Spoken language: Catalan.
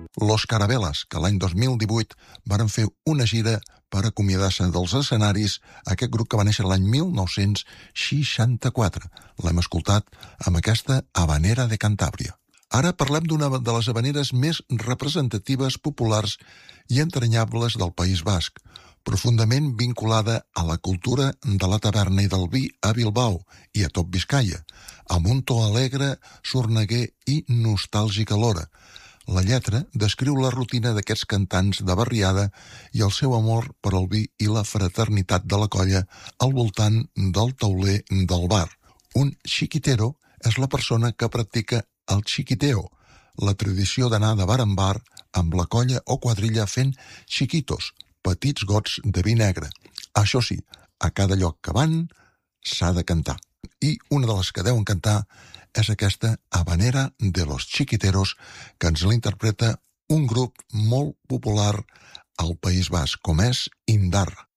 Los Carabeles, que l'any 2018 varen fer una gira per acomiadar-se dels escenaris, aquest grup que va néixer l'any 1964. L'hem escoltat amb aquesta Habanera de Cantàbria. Ara parlem d'una de les habaneres més representatives, populars i entranyables del País Basc, profundament vinculada a la cultura de la taverna i del vi a Bilbao i a tot Biscaia, amb un to alegre, sorneguer i nostàlgic alhora. La lletra descriu la rutina d'aquests cantants de barriada i el seu amor per al vi i la fraternitat de la colla al voltant del tauler del bar. Un chiquitero és la persona que practica el chiquiteo, la tradició d'anar de bar en bar amb la colla o quadrilla fent chiquitos, petits gots de vi negre. Això sí, a cada lloc que van s'ha de cantar. I una de les que deuen cantar és aquesta Habanera de los Chiquiteros, que ens l'interpreta un grup molt popular al País Basc, com és Indarra.